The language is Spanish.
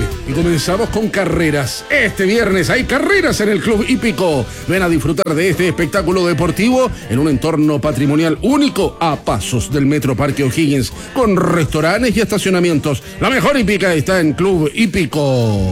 Y comenzamos con carreras. Este viernes hay carreras en el Club Hípico. Ven a disfrutar de este espectáculo deportivo en un entorno patrimonial único a pasos del Metro Parque O'Higgins, con restaurantes y estacionamientos. La mejor hípica está en Club Hípico.